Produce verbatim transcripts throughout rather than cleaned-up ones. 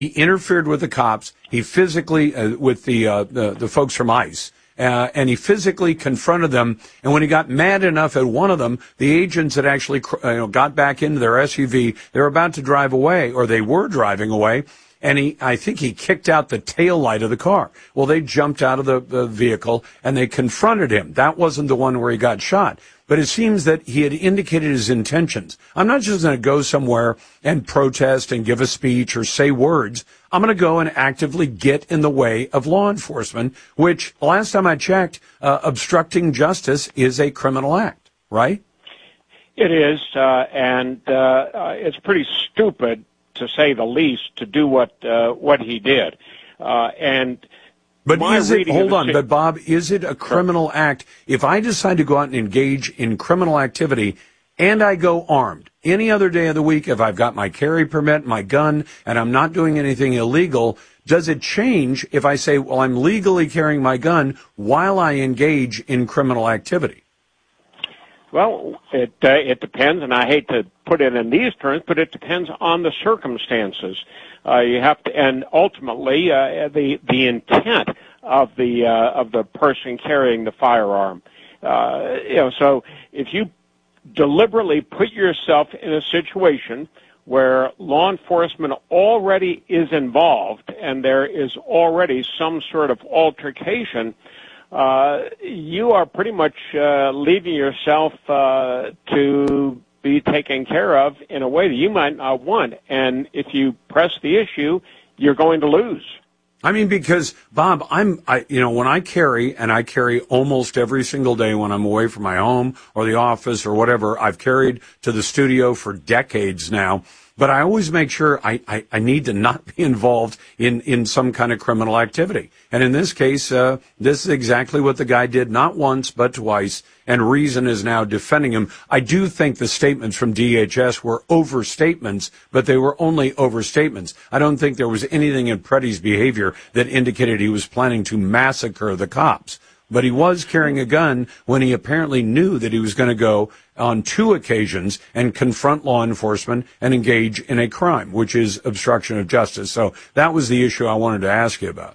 He interfered with the cops. He physically, uh, with the, uh, the the folks from ICE, uh, and he physically confronted them. And when he got mad enough at one of them, the agents had actually uh, you know, got back into their S U V. They were about to drive away, or they were driving away. And he, I think he kicked out the tail light of the car. Well, they jumped out of the, the vehicle and they confronted him. That wasn't the one where he got shot. But it seems that he had indicated his intentions. I'm not just going to go somewhere and protest and give a speech or say words. I'm going to go and actively get in the way of law enforcement, which last time I checked, uh, obstructing justice is a criminal act, right? It is, uh, and uh, uh, it's pretty stupid, to say the least, to do what uh, what he did. Uh, and But my is it, reading hold of the on, si- but Bob, is it a criminal act if I decide to go out and engage in criminal activity and I go armed? Any other day of the week, if I've got my carry permit, my gun, and I'm not doing anything illegal, does it change if I say, well, I'm legally carrying my gun while I engage in criminal activity? Well, it uh, it depends, and I hate to put it in these terms, but it depends on the circumstances. Uh, you have to, and ultimately, uh, the the intent of the uh, of the person carrying the firearm. Uh, you know, so if you deliberately put yourself in a situation where law enforcement already is involved and there is already some sort of altercation, Uh, you are pretty much uh, leaving yourself uh, to be taken care of in a way that you might not want. And if you press the issue, you're going to lose. I mean, because, Bob, I'm, I, you know, when I carry, and I carry almost every single day when I'm away from my home or the office or whatever, I've carried to the studio for decades now. But I always make sure I, I, I need to not be involved in, in some kind of criminal activity. And in this case, uh, this is exactly what the guy did, not once, but twice, and Reason is now defending him. I do think the statements from D H S were overstatements, but they were only overstatements. I don't think there was anything in Preddy's behavior that indicated he was planning to massacre the cops. But he was carrying a gun when he apparently knew that he was going to go on two occasions and confront law enforcement and engage in a crime, which is obstruction of justice. So that was the issue I wanted to ask you about.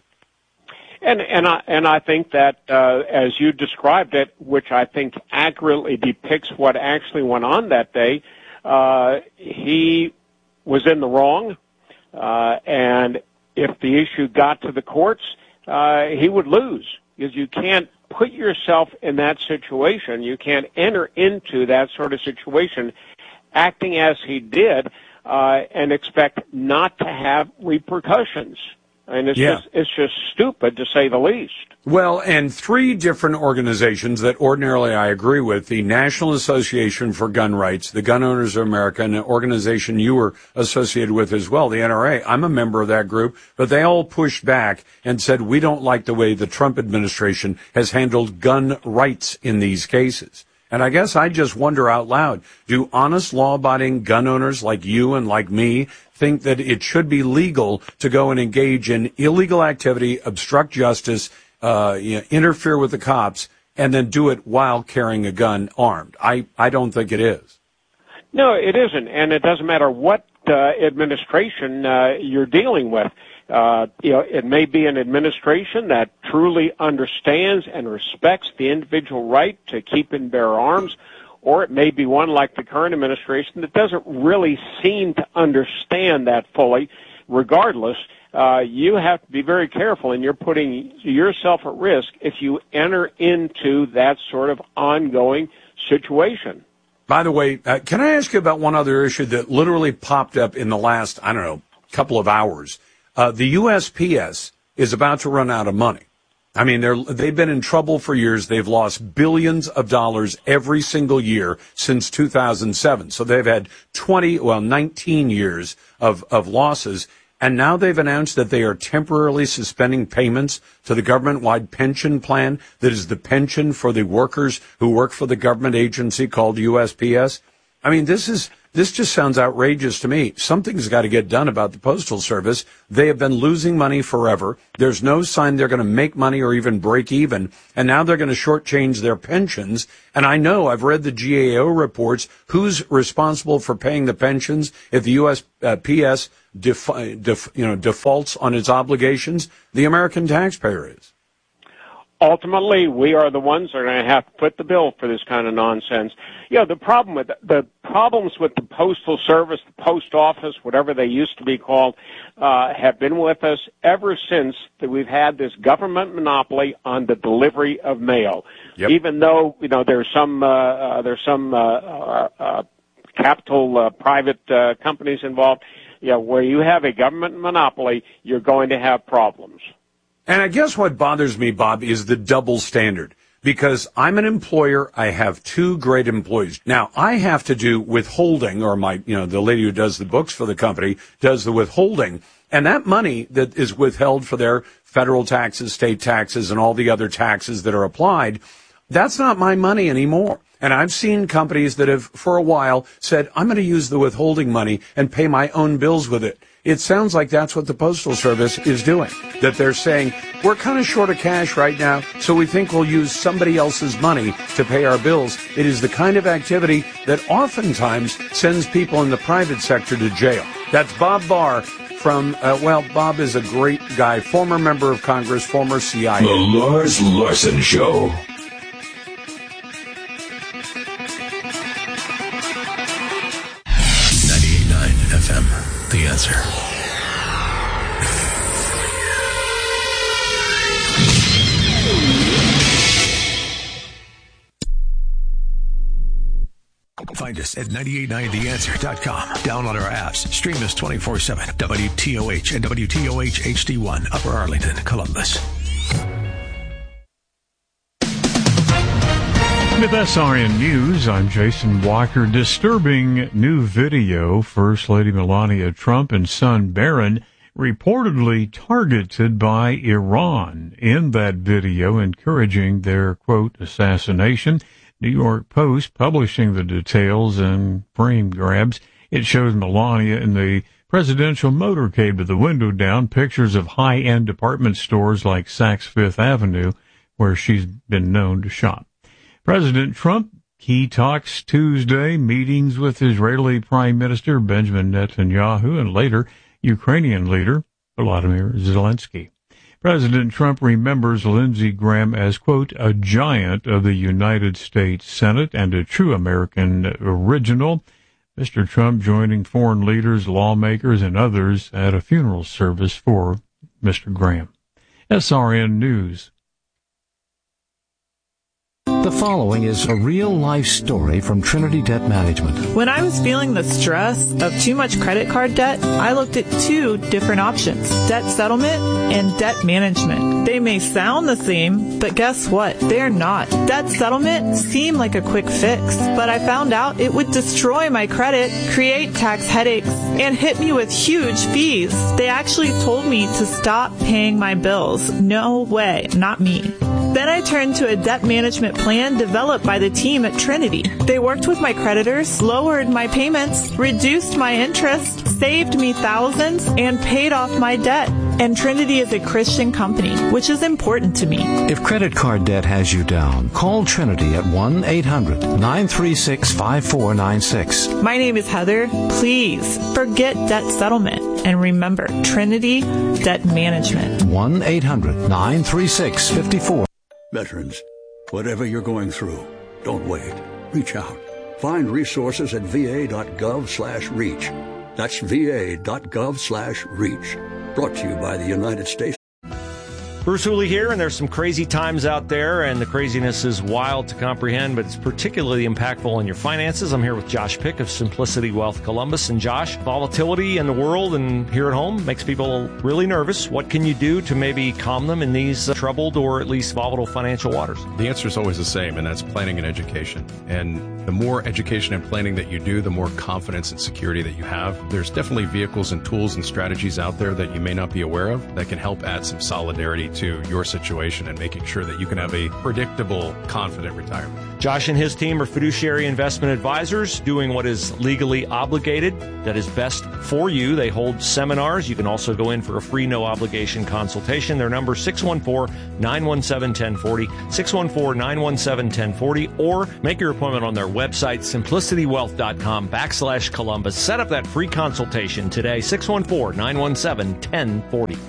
And and I and I think that uh, as you described it, which I think accurately depicts what actually went on that day, uh, he was in the wrong, uh, and if the issue got to the courts, uh, he would lose. Because you can't put yourself in that situation. You can't enter into that sort of situation acting as he did uh, and expect not to have repercussions. And it's, yeah. just, it's just stupid, to say the least. Well, and three different organizations that ordinarily I agree with, the National Association for Gun Rights, the Gun Owners of America, and an organization you were associated with as well, the N R A. I'm a member of that group, but they all pushed back and said, we don't like the way the Trump administration has handled gun rights in these cases. And I guess I just wonder out loud, do honest, law-abiding gun owners like you and like me think that it should be legal to go and engage in illegal activity, obstruct justice, uh, you know, interfere with the cops, and then do it while carrying a gun armed? I, I don't think it is. No, it isn't. And it doesn't matter what uh, administration uh, you're dealing with. Uh, you know, it may be an administration that truly understands and respects the individual right to keep and bear arms, or it may be one like the current administration that doesn't really seem to understand that fully. Regardless, uh, you have to be very careful, and you're putting yourself at risk if you enter into that sort of ongoing situation. By the way, uh, can I ask you about one other issue that literally popped up in the last, I don't know, couple of hours? Uh, the U S P S is about to run out of money. I mean, they're, they've been in trouble for years. They've lost billions of dollars every single year since two thousand seven. So they've had twenty, well, nineteen years of, of losses. And now they've announced that they are temporarily suspending payments to the government-wide pension plan that is the pension for the workers who work for the government agency called U S P S. I mean, this is This just sounds outrageous to me. Something's got to get done about the Postal Service. They have been losing money forever. There's no sign they're going to make money or even break even. And now they're going to shortchange their pensions. And I know, I've read the G A O reports, who's responsible for paying the pensions if the U S uh, P S def, def, you know, defaults on its obligations? The American taxpayer is. Ultimately, we are the ones that are going to have to foot the bill for this kind of nonsense. You know, the problem with the problems with the Postal Service, the Post Office, whatever they used to be called, uh, have been with us ever since that we've had this government monopoly on the delivery of mail. Yep. Even though, you know, there's some uh, uh, there's some uh, uh, uh, capital uh, private uh, companies involved. You know, where you have a government monopoly, you're going to have problems. And I guess what bothers me, Bob, is the double standard. Because I'm an employer, I have two great employees. Now, I have to do withholding, or my, you know, the lady who does the books for the company does the withholding. And that money that is withheld for their federal taxes, state taxes, and all the other taxes that are applied, that's not my money anymore. And I've seen companies that have, for a while, said, I'm going to use the withholding money and pay my own bills with it. It sounds like that's what the Postal Service is doing, that they're saying, we're kind of short of cash right now, so we think we'll use somebody else's money to pay our bills. It is the kind of activity that oftentimes sends people in the private sector to jail. That's Bob Barr from, uh, well, Bob is a great guy, former member of Congress, former C I A. The Lars Larson Show. ninety-eight point nine F M. The Answer. Find us at nine eight nine the answer dot com. Download our apps. Stream us twenty-four seven. W T O H and W T O H H D one, Upper Arlington, Columbus. With S R N News, I'm Jason Walker. Disturbing new video. First Lady Melania Trump and son Barron reportedly targeted by Iran. In that video, encouraging their, quote, assassination. New York Post publishing the details and frame grabs. It shows Melania in the presidential motorcade with the window down, pictures of high-end department stores like Saks Fifth Avenue, where she's been known to shop. President Trump, key talks Tuesday, meetings with Israeli Prime Minister Benjamin Netanyahu and later Ukrainian leader Volodymyr Zelensky. President Trump remembers Lindsey Graham as, quote, a giant of the United States Senate and a true American original. Mister Trump joining foreign leaders, lawmakers, and others at a funeral service for Mister Graham. S R N News. The following is a real-life story from Trinity Debt Management. When I was feeling the stress of too much credit card debt, I looked at two different options, debt settlement and debt management. They may sound the same, but guess what? They're not. Debt settlement seemed like a quick fix, but I found out it would destroy my credit, create tax headaches, and hit me with huge fees. They actually told me to stop paying my bills. No way, not me. Then I turned to a debt management plan developed by the team at Trinity. They worked with my creditors, lowered my payments, reduced my interest, saved me thousands, and paid off my debt. And Trinity is a Christian company, which is important to me. If credit card debt has you down, call Trinity at one eight hundred nine three six five four nine six. My name is Heather. Please forget debt settlement and remember Trinity Debt Management. one eight hundred nine three six five four. Veterans, whatever you're going through, don't wait. Reach out. Find resources at va.gov slash reach. That's va.gov slash reach. Brought to you by the United States. Bruce Hooley here, and there's some crazy times out there, and the craziness is wild to comprehend, but it's particularly impactful on your finances. I'm here with Josh Pick of Simplicity Wealth Columbus. And Josh, volatility in the world and here at home makes people really nervous. What can you do to maybe calm them in these uh, troubled or at least volatile financial waters? The answer is always the same, and that's planning and education. And the more education and planning that you do, the more confidence and security that you have. There's definitely vehicles and tools and strategies out there that you may not be aware of that can help add some solidarity to your situation and making sure that you can have a predictable, confident retirement. Josh and his team are fiduciary investment advisors doing what is legally obligated, that is best for you. They hold seminars. You can also go in for a free, no-obligation consultation. Their number is six one four, nine one seven, one zero four zero, six one four, nine one seven, one zero four zero, or make your appointment on their website, simplicitywealth.com backslash Columbus. Set up that free consultation today, six one four, nine one seven, one zero four zero.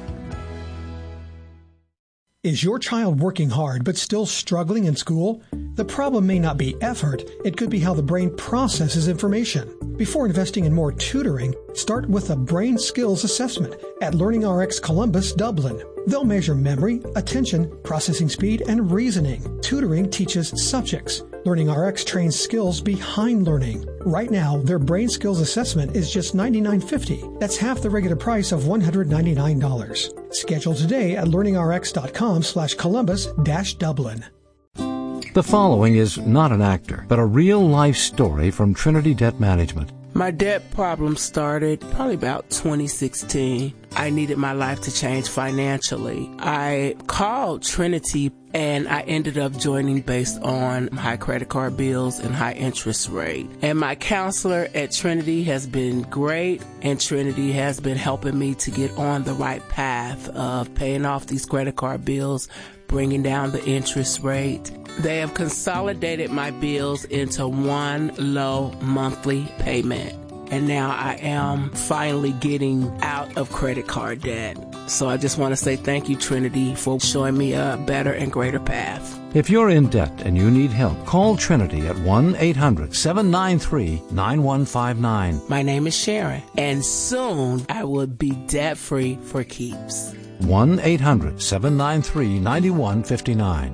Is your child working hard but still struggling in school? The problem may not be effort, it could be how the brain processes information. Before investing in more tutoring, start with a brain skills assessment at LearningRx Columbus, Dublin. They'll measure memory, attention, processing speed, and reasoning. Tutoring teaches subjects. LearningRx trains skills behind learning. Right now, their brain skills assessment is just ninety-nine fifty. That's half the regular price of one hundred ninety-nine dollars. Schedule today at learningrx.com slash Columbus dash Dublin. The following is not an actor, but a real-life story from Trinity Debt Management. My debt problem started probably about twenty sixteen. I needed my life to change financially. I called Trinity and I ended up joining based on high credit card bills and high interest rate. And my counselor at Trinity has been great, and Trinity has been helping me to get on the right path of paying off these credit card bills, bringing down the interest rate. They have consolidated my bills into one low monthly payment. And now I am finally getting out of credit card debt. So I just want to say thank you, Trinity, for showing me a better and greater path. If you're in debt and you need help, call Trinity at one eight hundred, seven nine three, nine one five nine. My name is Sharon, and soon I will be debt-free for keeps. one eight hundred, seven nine three, nine one five nine.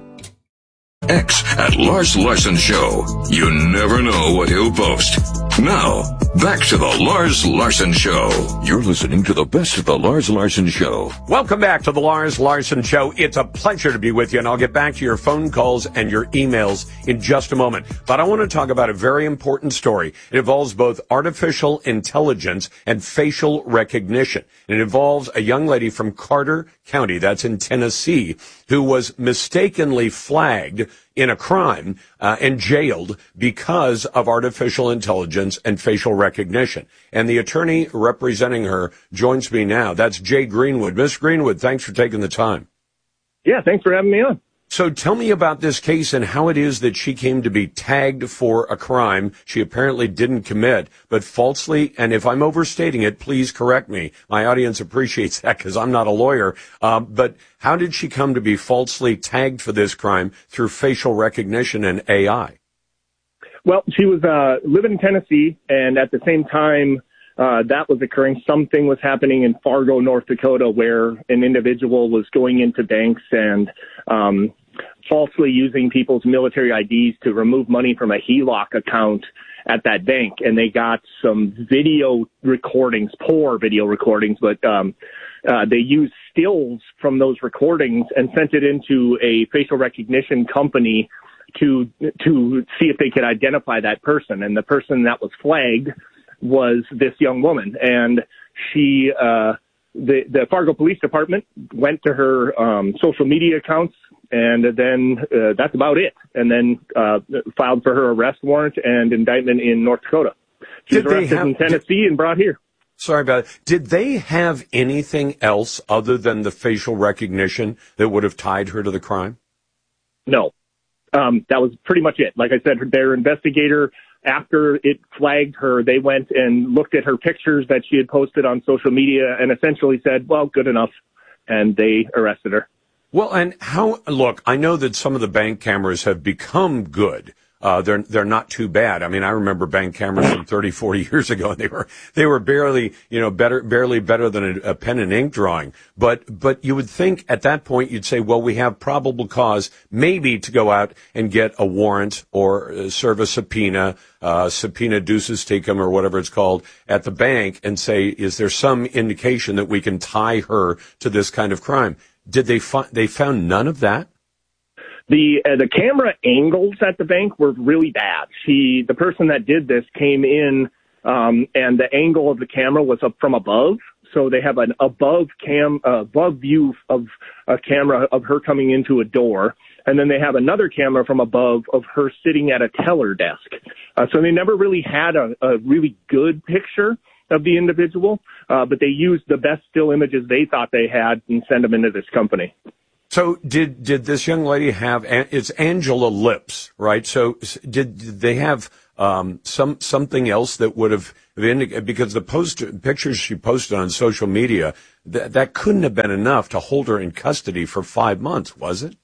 X at Lars Larson Show. You never know what he'll post. Now, back to the Lars Larson Show. You're listening to the best of the Lars Larson Show. Welcome back to the Lars Larson Show. It's a pleasure to be with you, and I'll get back to your phone calls and your emails in just a moment. But I want to talk about a very important story. It involves both artificial intelligence and facial recognition. It involves a young lady from Carter County, that's in Tennessee, who was mistakenly flagged in a crime uh, and jailed because of artificial intelligence and facial recognition. And the attorney representing her joins me now. That's Jay Greenwood. Miss Greenwood, thanks for taking the time. Yeah, thanks for having me on. So tell me about this case and how it is that she came to be tagged for a crime she apparently didn't commit, but falsely, and if I'm overstating it, please correct me. My audience appreciates that because I'm not a lawyer. Uh, but how did she come to be falsely tagged for this crime through facial recognition and A I? Well, she was uh, living in Tennessee, and at the same time uh, that was occurring, something was happening in Fargo, North Dakota, where an individual was going into banks and um falsely using people's military I Ds to remove money from a H E L O C account at that bank. And they got some video recordings, poor video recordings, but um, uh, they used stills from those recordings and sent it into a facial recognition company to to see if they could identify that person. And the person that was flagged was this young woman. And she, uh, the, the Fargo Police Department went to her um, social media accounts, and then uh, that's about it. And then uh, filed for her arrest warrant and indictment in North Dakota. She was arrested have, in Tennessee did, and brought here. Sorry about it. Did they have anything else other than the facial recognition that would have tied her to the crime? No. Um, that was pretty much it. Like I said, their investigator, after it flagged her, they went and looked at her pictures that she had posted on social media and essentially said, well, good enough. And they arrested her. Well, and how, look, I know that some of the bank cameras have become good. Uh, they're, they're not too bad. I mean, I remember bank cameras from thirty, forty years ago, and they were, they were barely, you know, better, barely better than a, a pen and ink drawing. But, but you would think at that point you'd say, well, we have probable cause maybe to go out and get a warrant or uh, serve a subpoena, uh, subpoena ducis tecum or whatever it's called at the bank and say, is there some indication that we can tie her to this kind of crime? Did they find, they found none of that? The uh, the camera angles at the bank were really bad. She, the person that did this came in, um, and the angle of the camera was up from above. So they have an above cam, uh, above view of a camera of her coming into a door. And then they have another camera from above of her sitting at a teller desk. Uh, so they never really had a, a really good picture of the individual, uh, but they used the best still images they thought they had and sent them into this company. So did did this young lady have, it's Angela Lips, right? So did, did they have um, some something else that would have indicated, because the post pictures she posted on social media, th- that couldn't have been enough to hold her in custody for five months, was it?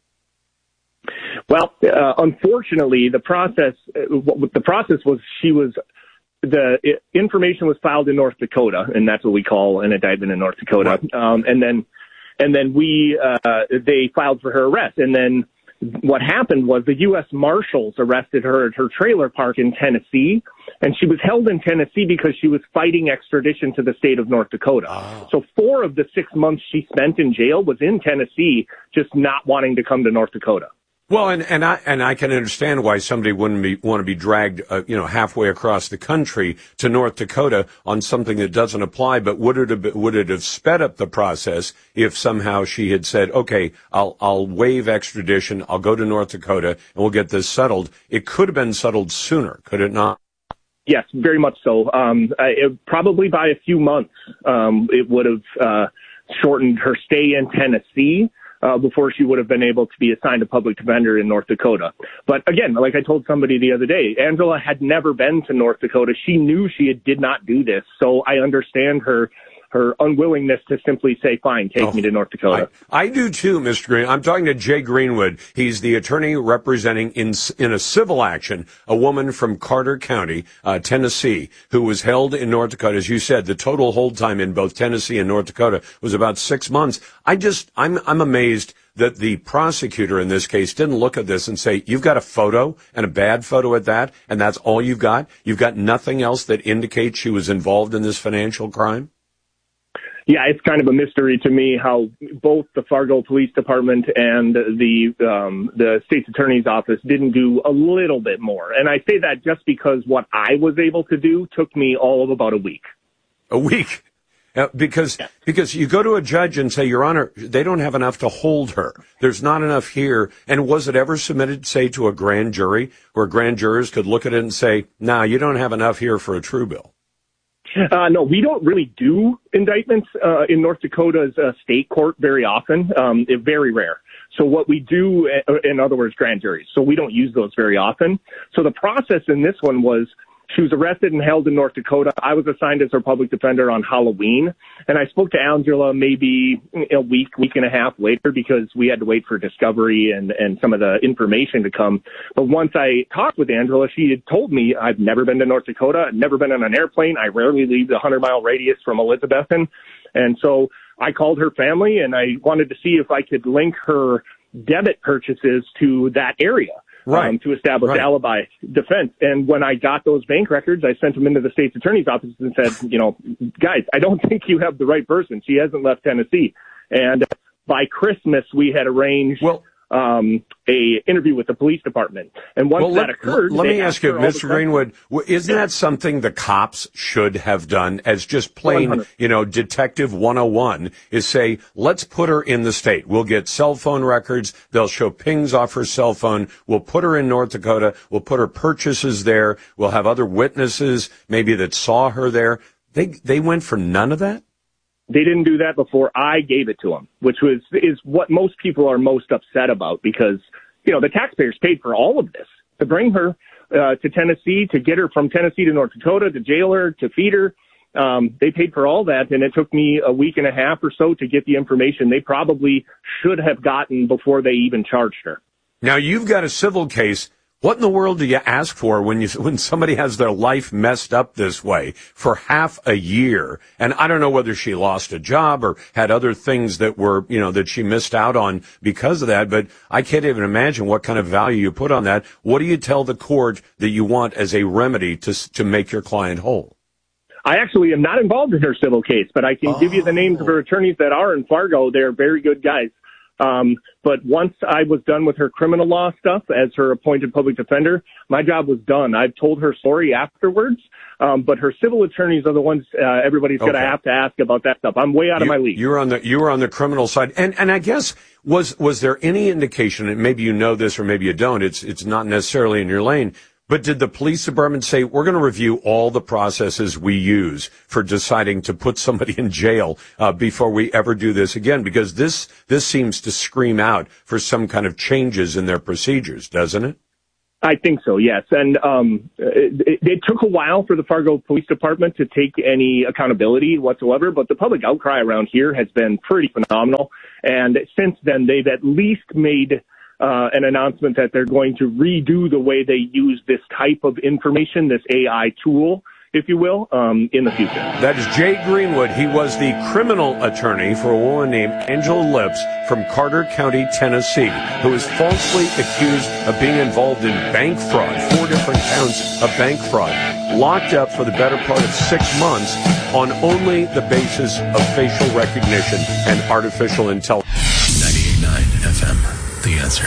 Well, uh, unfortunately, the process uh, what the process was she was the it, information was filed in North Dakota, and that's what we call an indictment in North Dakota. Right. Um, and then and then we uh, they filed for her arrest, and then what happened was the U S Marshals arrested her at her trailer park in Tennessee, and she was held in Tennessee because she was fighting extradition to the state of North Dakota. Oh. So four of the six months she spent in jail was in Tennessee, just not wanting to come to North Dakota. Well, and, and I and I can understand why somebody wouldn't be, want to be dragged, uh, you know, halfway across the country to North Dakota on something that doesn't apply. But would it have, would it have sped up the process if somehow she had said, "Okay, I'll I'll waive extradition, I'll go to North Dakota, and we'll get this settled"? It could have been settled sooner, could it not? Yes, very much so. Um, it, probably by a few months, um, it would have uh, shortened her stay in Tennessee. Uh, before she would have been able to be assigned a public defender in North Dakota. But again, like I told somebody the other day, Angela had never been to North Dakota. She knew she did not do this. So I understand her her unwillingness to simply say, fine, take oh, me to North Dakota. I, I do too, Mister Green. I'm talking to Jay Greenwood. He's the attorney representing in in a civil action a woman from Carter County, uh, Tennessee, who was held in North Dakota. As you said, the total hold time in both Tennessee and North Dakota was about six months. I just, I'm, I'm amazed that the prosecutor in this case didn't look at this and say, you've got a photo and a bad photo at that, and that's all you've got? You've got nothing else that indicates she was involved in this financial crime? Yeah, it's kind of a mystery to me how both the Fargo Police Department and the um, the state's attorney's office didn't do a little bit more. And I say that just because what I was able to do took me all of about a week. A week? Uh, because yeah. because you go to a judge and say, Your Honor, they don't have enough to hold her. There's not enough here. And was it ever submitted, say, to a grand jury where grand jurors could look at it and say, nah, you don't have enough here for a true bill? Uh, no, we don't really do indictments uh, in North Dakota's uh, state court very often. Um, it's very rare. So what we do, in other words, grand juries. So we don't use those very often. So the process in this one was she was arrested and held in North Dakota. I was assigned as her public defender on Halloween. And I spoke to Angela maybe a week, week and a half later because we had to wait for discovery and, and some of the information to come. But once I talked with Angela, she had told me I've never been to North Dakota. I've never been on an airplane. I rarely leave the hundred mile radius from Elizabethton. And so I called her family and I wanted to see if I could link her debit purchases to that area. Right. Um, to establish right. alibi defense. And when I got those bank records, I sent them into the state's attorney's office and said, you know, guys, I don't think you have the right person. She hasn't left Tennessee. And by Christmas, we had arranged well, um, a interview with the police department. And once well, that let, occurred, let me ask you, Mister Greenwood, isn't that something the cops should have done as just plain, one hundred you know, Detective one oh one is say, let's put her in the state. We'll get cell phone records. They'll show pings off her cell phone. We'll put her in North Dakota. We'll put her purchases there. We'll have other witnesses maybe that saw her there. They, they went for none of that? They didn't do that before I gave it to them, which was is what most people are most upset about because, you know, the taxpayers paid for all of this to bring her uh, to Tennessee, to get her from Tennessee to North Dakota, to jail her, to feed her. Um, they paid for all that, and it took me a week and a half or so to get the information they probably should have gotten before they even charged her. Now, you've got a civil case. What in the world do you ask for when you when somebody has their life messed up this way for half a year? And I don't know whether she lost a job or had other things that were, you know, that she missed out on because of that, but I can't even imagine what kind of value you put on that. What do you tell the court that you want as a remedy to to make your client whole? I actually am not involved in her civil case, but I can oh. give you the names of her attorneys that are in Fargo. They're very good guys. Um, but once I was done with her criminal law stuff as her appointed public defender, my job was done. I've told her story afterwards, um, but her civil attorneys are the ones uh, everybody's going to have to ask about that stuff. I'm way out you, of my league. You were on the you were on the criminal side, and and I guess was was there any indication? And maybe you know this, or maybe you don't. It's it's not necessarily in your lane. But did the police department say, we're going to review all the processes we use for deciding to put somebody in jail uh, before we ever do this again? Because this this seems to scream out for some kind of changes in their procedures, doesn't it? I think so, yes. And um, it, it took a while for the Fargo Police Department to take any accountability whatsoever, but the public outcry around here has been pretty phenomenal. And since then, they've at least made Uh, an announcement that they're going to redo the way they use this type of information, this A I tool, if you will, um, in the future. That is Jay Greenwood. He was the criminal attorney for a woman named Angela Lips from Carter County, Tennessee, who is falsely accused of being involved in bank fraud, four different counts of bank fraud, locked up for the better part of six months on only the basis of facial recognition and artificial intelligence. ninety-eight point nine F M. The Answer.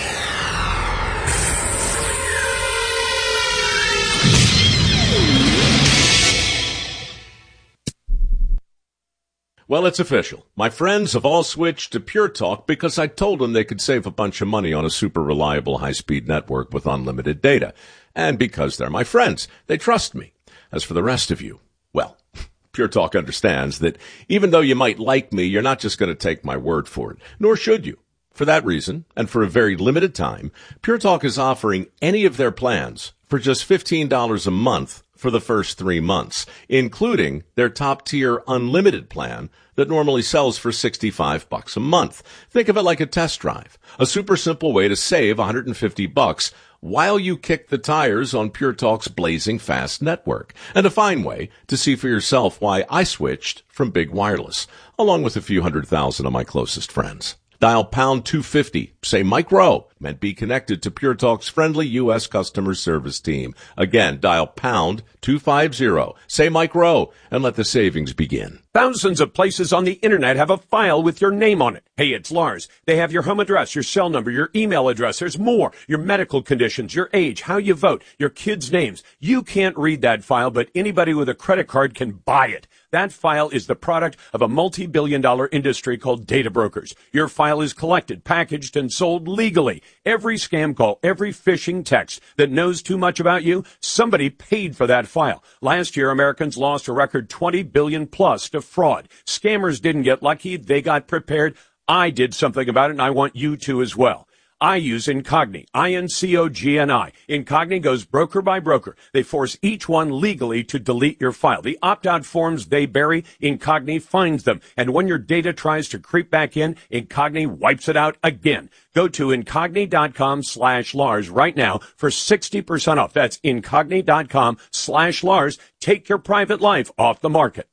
Well, it's official. My friends have all switched to Pure Talk because I told them they could save a bunch of money on a super reliable high-speed network with unlimited data. And because they're my friends, they trust me. As for the rest of you, well, Pure Talk understands that even though you might like me, you're not just going to take my word for it, nor should you. For that reason, and for a very limited time, Pure Talk is offering any of their plans for just fifteen dollars a month for the first three months, including their top-tier unlimited plan that normally sells for sixty-five bucks a month. Think of it like a test drive, a super simple way to save one hundred fifty bucks while you kick the tires on Pure Talk's blazing fast network, and a fine way to see for yourself why I switched from Big Wireless, along with a few hundred thousand of my closest friends. Dial pound two fifty, say Mike Rowe, and be connected to Pure Talk's friendly U S customer service team. Again, dial pound two fifty, say Mike Rowe, and let the savings begin. Thousands of places on the internet have a file with your name on it. Hey, it's Lars. They have your home address, your cell number, your email address. There's more. Your medical conditions, your age, how you vote, your kids' names. You can't read that file, but anybody with a credit card can buy it. That file is the product of a multi-billion dollar industry called data brokers. Your file is collected, packaged, and sold legally. Every scam call, every phishing text that knows too much about you, somebody paid for that file. Last year, Americans lost a record twenty billion dollars plus to fraud. Scammers didn't get lucky. They got prepared. I did something about it, and I want you to as well. I use Incogni, I N C O G N I. Incogni goes broker by broker. They force each one legally to delete your file. The opt-out forms they bury, Incogni finds them. And when your data tries to creep back in, Incogni wipes it out again. Go to Incogni.com slash Lars right now for sixty percent off. That's Incogni.com slash Lars. Take your private life off the market.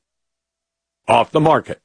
Off the market.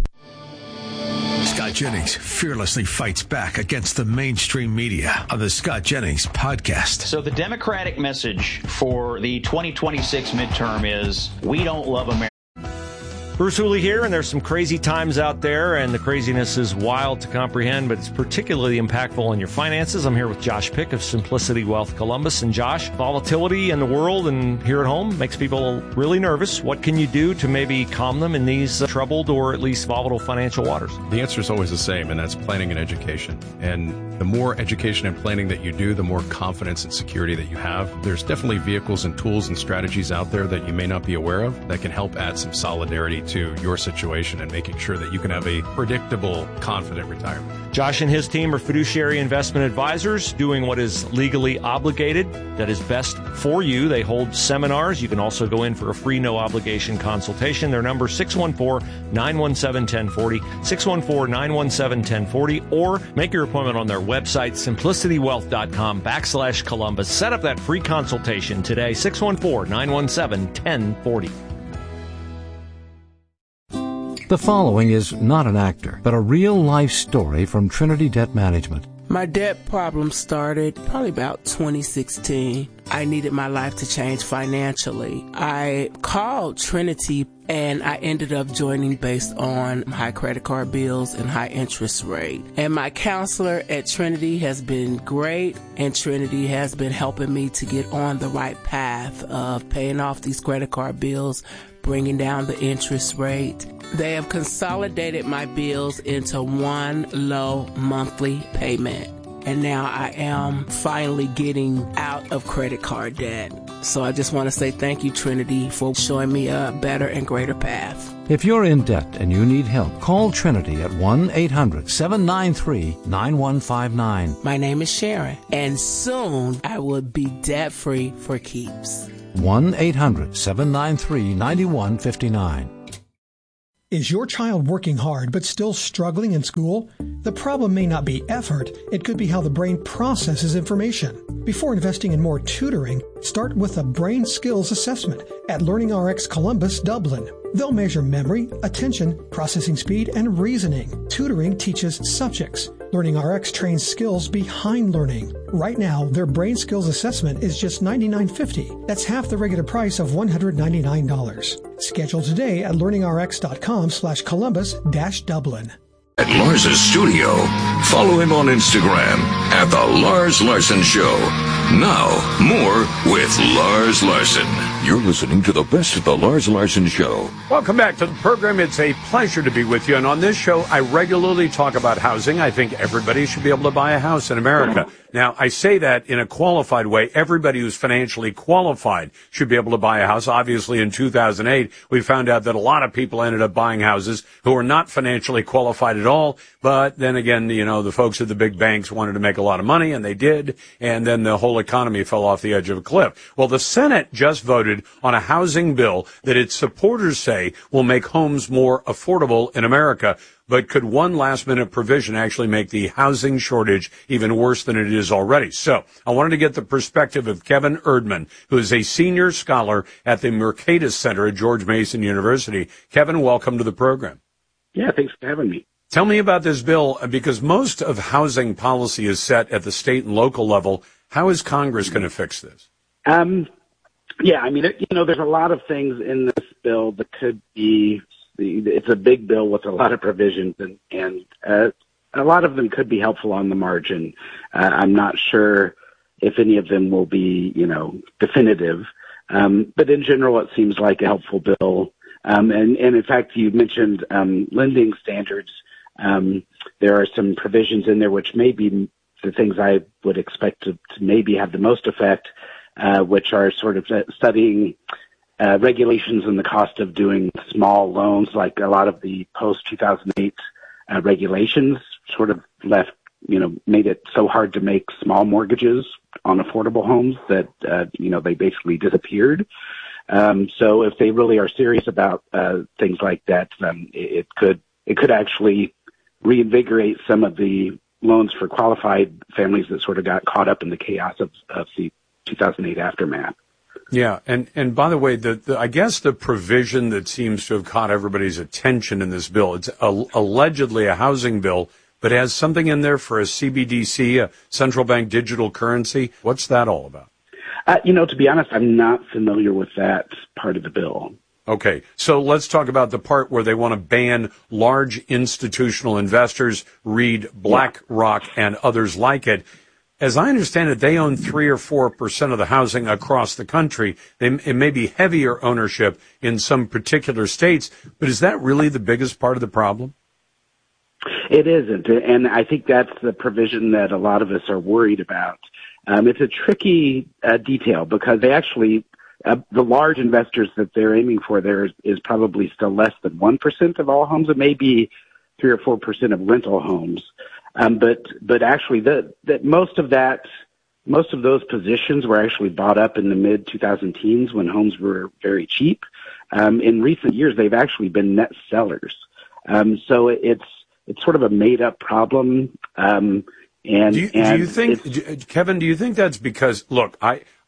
Scott Jennings fearlessly fights back against the mainstream media on the Scott Jennings podcast. So the Democratic message for the twenty twenty-six midterm is, we don't love America. Bruce Hooley here, and there's some crazy times out there, and the craziness is wild to comprehend, but it's particularly impactful on your finances. I'm here with Josh Pick of Simplicity Wealth Columbus. And Josh, volatility in the world and here at home makes people really nervous. What can you do to maybe calm them in these uh, troubled or at least volatile financial waters? The answer is always the same, and that's planning and education. And the more education and planning that you do, the more confidence and security that you have. There's definitely vehicles and tools and strategies out there that you may not be aware of that can help add some solidarity to your situation and making sure that you can have a predictable, confident retirement. Josh and his team are fiduciary investment advisors doing what is legally obligated, that is best for you. They hold seminars. You can also go in for a free, no obligation consultation. Their number six one four, nine one seven, one oh four oh, six one four, nine one seven, one oh four oh, or make your appointment on their website, simplicitywealth.com backslash Columbus. Set up that free consultation today, six one four, nine one seven, one oh four oh. The following is not an actor, but a real-life story from Trinity Debt Management. My debt problem started probably about twenty sixteen. I needed my life to change financially. I called Trinity and I ended up joining based on high credit card bills and high interest rate. And my counselor at Trinity has been great, and Trinity has been helping me to get on the right path of paying off these credit card bills, bringing down the interest rate. They have consolidated my bills into one low monthly payment. And now I am finally getting out of credit card debt. So I just want to say thank you, Trinity, for showing me a better and greater path. If you're in debt and you need help, call Trinity at one eight hundred seven nine three nine one five nine. My name is Sharon, and soon I will be debt-free for keeps. one eight hundred seven nine three nine one five nine. Is your child working hard but still struggling in school? The problem may not be effort, it could be how the brain processes information. Before investing in more tutoring, start with a brain skills assessment at LearningRx Columbus, Dublin. They'll measure memory, attention, processing speed, and reasoning. Tutoring teaches subjects. LearningRx trains skills behind learning. Right now, their brain skills assessment is just ninety-nine fifty. That's half the regular price of one hundred ninety-nine dollars. Schedule today at learningrx.com slash Columbus dash Dublin. At Lars's studio, follow him on Instagram at The Lars Larson Show. Now, more with Lars Larson. You're listening to the best of The Lars Larson Show. Welcome back to the program. It's a pleasure to be with you. And on this show, I regularly talk about housing. I think everybody should be able to buy a house in America. Now, I say that in a qualified way. Everybody who's financially qualified should be able to buy a house. Obviously, in two thousand eight, we found out that a lot of people ended up buying houses who were not financially qualified at all. But then again, you know, the folks at the big banks wanted to make a lot of money, and they did. And then the whole economy fell off the edge of a cliff. Well, the Senate just voted on a housing bill that its supporters say will make homes more affordable in America. But could one last-minute provision actually make the housing shortage even worse than it is already? So I wanted to get the perspective of Kevin Erdman, who is a senior scholar at the Mercatus Center at George Mason University. Kevin, welcome to the program. Yeah, thanks for having me. Tell me about this bill, because most of housing policy is set at the state and local level. How is Congress going to fix this? Um, yeah, I mean, you know, there's a lot of things in this bill that could be It's a big bill with a lot of provisions, and, and uh, a lot of them could be helpful on the margin. Uh, I'm not sure if any of them will be, you know, definitive. Um, but in general, it seems like a helpful bill. Um, and, and in fact, you mentioned um, lending standards. Um, there are some provisions in there which may be the things I would expect to, to maybe have the most effect, uh, which are sort of studying Uh, regulations and the cost of doing small loans, like a lot of the post two thousand eight uh, regulations sort of left, you know, made it so hard to make small mortgages on affordable homes that, uh, you know, they basically disappeared. Um, so if they really are serious about uh, things like that, um, it, it could it could actually reinvigorate some of the loans for qualified families that sort of got caught up in the chaos of, of the two thousand eight aftermath. Yeah, and, and by the way, the, the I guess the provision that seems to have caught everybody's attention in this bill, it's a, allegedly a housing bill, but it has something in there for a C B D C, a central bank digital currency. What's that all about? Uh, you know, to be honest, I'm not familiar with that part of the bill. Okay, so let's talk about the part where they want to ban large institutional investors, read BlackRock and others like it. As I understand it, they own three or four percent of the housing across the country. They, it may be heavier ownership in some particular states, but is that really the biggest part of the problem? It isn't, and I think that's the provision that a lot of us are worried about. Um, it's a tricky uh, detail because they actually, uh, the large investors that they're aiming for there is, is probably still less than one percent of all homes. It may be three or four percent of rental homes. Um, but, but actually the, that most of that, most of those positions were actually bought up in the mid two thousand teens when homes were very cheap. Um, in recent years, they've actually been net sellers. Um, so it's, it's sort of a made up problem. Um, and, do you, and do you think, Kevin, do you think that's because, look, I,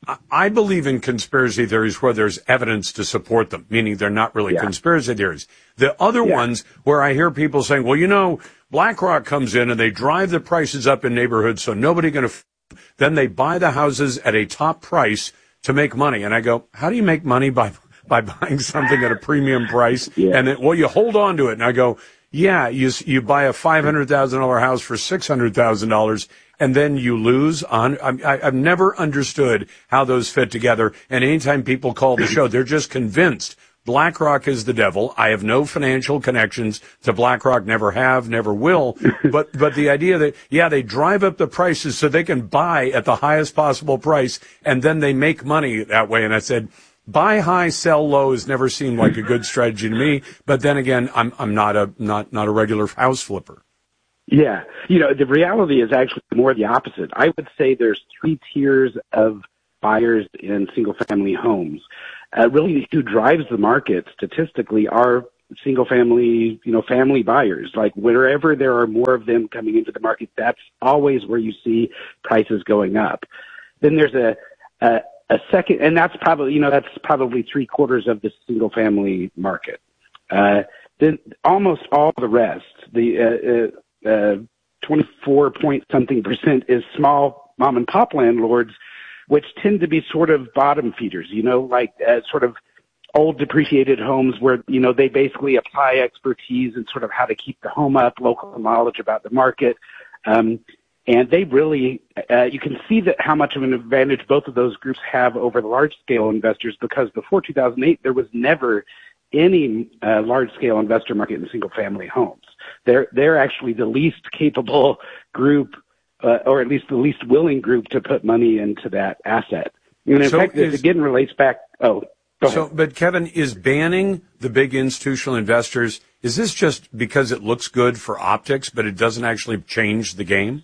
I believe in conspiracy theories where there's evidence to support them, meaning they're not really yeah. conspiracy theories. The other yeah. ones where I hear people saying, well, you know, BlackRock comes in and they drive the prices up in neighborhoods so nobody going to, f- then they buy the houses at a top price to make money. And I go, how do you make money by, by buying something at a premium price? Yeah. And then, well, you hold on to it. And I go, yeah, you, you buy a five hundred thousand dollars house for six hundred thousand dollars. And then you lose on, I, I've never understood how those fit together. And anytime people call the show, they're just convinced BlackRock is the devil. I have no financial connections to BlackRock, never have, never will. But, but the idea that, yeah, they drive up the prices so they can buy at the highest possible price and then they make money that way. And I said, buy high, sell low has never seemed like a good strategy to me. But then again, I'm, I'm not a, not, not a regular house flipper. Yeah. You know, the reality is actually more the opposite. I would say there's three tiers of buyers in single-family homes. Uh, really, who drives the market statistically are single-family, you know, family buyers. Like wherever there are more of them coming into the market, that's always where you see prices going up. Then there's a, a, a second, and that's probably, you know, that's probably three quarters of the single-family market. Uh, then almost all the rest, the, uh, uh, Uh, twenty-four point something percent is small mom and pop landlords, which tend to be sort of bottom feeders, you know, like uh, sort of old depreciated homes where, you know, they basically apply expertise and sort of how to keep the home up, local knowledge about the market. Um, and they really, uh, you can see that how much of an advantage both of those groups have over the large scale investors, because before two thousand eight, there was never any uh, large scale investor market in single family homes. They're, they're actually the least capable group, uh, or at least the least willing group to put money into that asset. And in so fact, is, this again relates back, oh, go so, ahead. But Kevin, is banning the big institutional investors, is this just because it looks good for optics, but it doesn't actually change the game?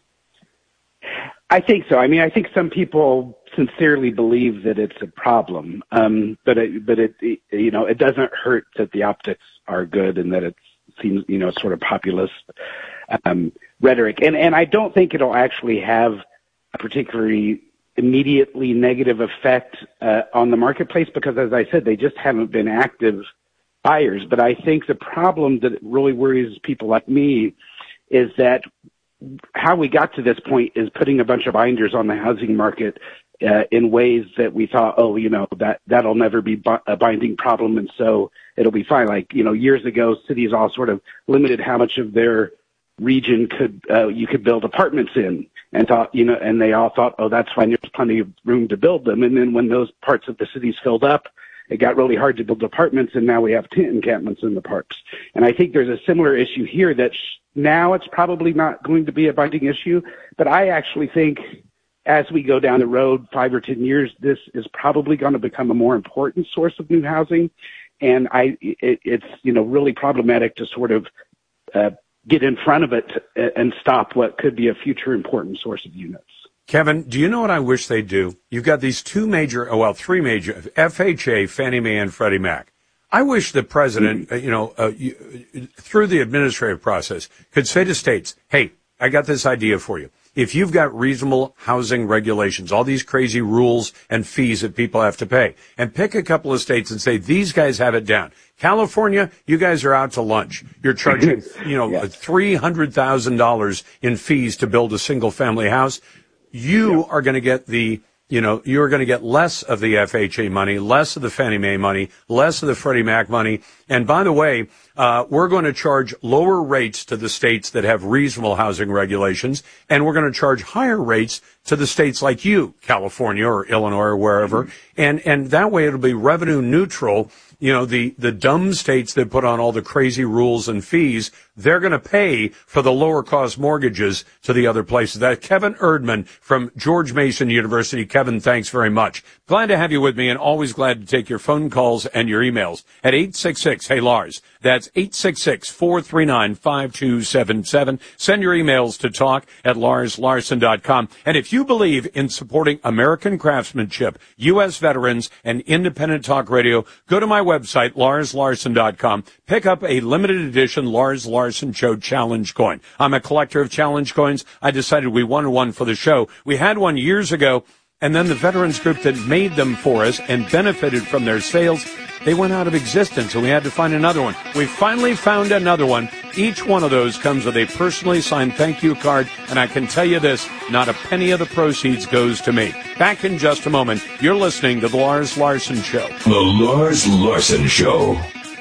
I think so. I mean, I think some people sincerely believe that it's a problem, um, but it, but it, it, you know, it doesn't hurt that the optics are good and that it seems, you know, sort of populist um, rhetoric. And and I don't think it'll actually have a particularly immediately negative effect uh, on the marketplace because, as I said, they just haven't been active buyers. But I think the problem that really worries people like me is that how we got to this point is putting a bunch of binders on the housing market uh, in ways that we thought, oh, you know, that, that'll never be bu- a binding problem. And so it'll be fine. Like, you know, years ago, cities all sort of limited how much of their region could, uh, you could build apartments in and thought, you know, and they all thought, oh, that's fine. There's plenty of room to build them. And then when those parts of the cities filled up, it got really hard to build apartments, and now we have tent encampments in the parks. And I think there's a similar issue here that sh- now it's probably not going to be a binding issue, but I actually think as we go down the road five or ten years, this is probably going to become a more important source of new housing. And I, it, it's, you know, really problematic to sort of uh, get in front of it and stop what could be a future important source of units. Kevin, do you know what I wish they'd do? You've got these two major, oh, well, three major, F H A, Fannie Mae, and Freddie Mac. I wish the president, uh, you know, uh, you, through the administrative process, could say to states, hey, I got this idea for you. If you've got reasonable housing regulations, all these crazy rules and fees that people have to pay, and pick a couple of states and say, these guys have it down. California, you guys are out to lunch. You're charging, you know, yeah. three hundred thousand dollars in fees to build a single family house. You yeah. are going to get the, you know, you're going to get less of the F H A money, less of the Fannie Mae money, less of the Freddie Mac money. And by the way, uh, we're going to charge lower rates to the states that have reasonable housing regulations, and we're going to charge higher rates to the states like you, California or Illinois or wherever. Mm-hmm. And, and that way it'll be revenue neutral. You know, the, the dumb states that put on all the crazy rules and fees, they're going to pay for the lower cost mortgages to the other places. That Kevin Erdman from George Mason University. Kevin, thanks very much. Glad to have you with me, and always glad to take your phone calls and your emails at eight six six, hey Lars. That's eight six six, four three nine, five two seven seven. Send your emails to talk at lars larson dot com. And if you believe in supporting American craftsmanship, U S veterans, and independent talk radio, go to my website, lars larson dot com. Pick up a limited edition Lars Larson Show Challenge coin. I'm a collector of challenge coins. I decided we wanted one for the show. We had one years ago, and then the veterans group that made them for us and benefited from their sales, they went out of existence, and we had to find another one. We finally found another one. Each one of those comes with a personally signed thank you card, and I can tell you this, not a penny of the proceeds goes to me. Back in just a moment. You're listening to The Lars Larson Show. The Lars Larson Show.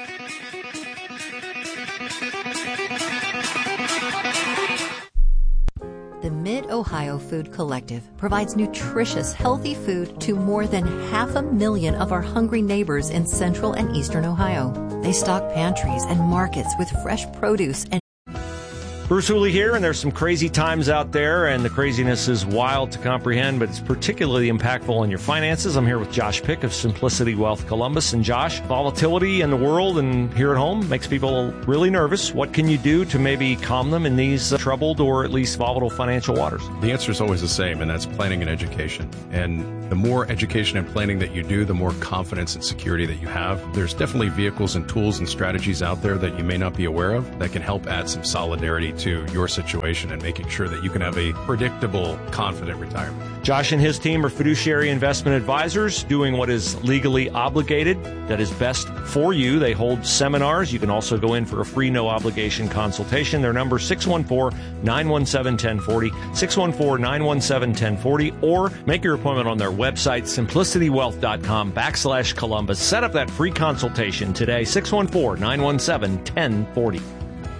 The Mid-Ohio Food Collective provides nutritious, healthy food to more than half a million of our hungry neighbors in central and eastern Ohio. They stock pantries and markets with fresh produce and Bruce Hooley here, and there's some crazy times out there, and the craziness is wild to comprehend, but it's particularly impactful on your finances. I'm here with Josh Pick of Simplicity Wealth Columbus. And Josh, volatility in the world and here at home makes people really nervous. What can you do to maybe calm them in these uh, troubled or at least volatile financial waters? The answer is always the same, and that's planning and education. And the more education and planning that you do, the more confidence and security that you have. There's definitely vehicles and tools and strategies out there that you may not be aware of that can help add some solidarity to your situation and making sure that you can have a predictable, confident retirement. Josh and his team are fiduciary investment advisors doing what is legally obligated, that is best for you. They hold seminars. You can also go in for a free, no-obligation consultation. Their number is six one four, nine one seven, one zero four zero, six one four, nine one seven, one zero four zero, or make your appointment on their website, simplicitywealth.com backslash Columbus. Set up that free consultation today, six one four, nine one seven, one zero four zero.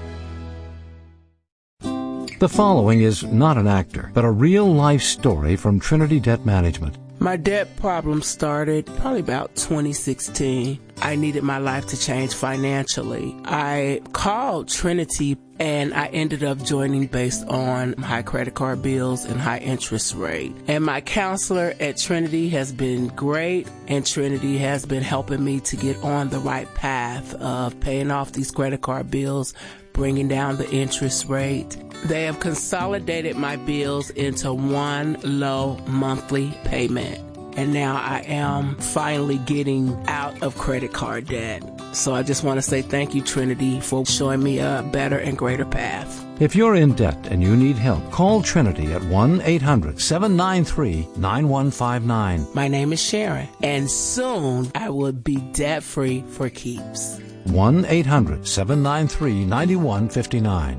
The following is not an actor, but a real-life story from Trinity Debt Management. My debt problem started probably about twenty sixteen. I needed my life to change financially. I called Trinity and I ended up joining based on high credit card bills and high interest rate. And my counselor at Trinity has been great, and Trinity has been helping me to get on the right path of paying off these credit card bills, bringing down the interest rate. They have consolidated my bills into one low monthly payment. And now I am finally getting out of credit card debt. So I just want to say thank you, Trinity, for showing me a better and greater path. If you're in debt and you need help, call Trinity at one eight hundred, seven nine three, nine one five nine. My name is Sharon, and soon I will be debt-free for keeps. one eight hundred, seven nine three, nine one five nine.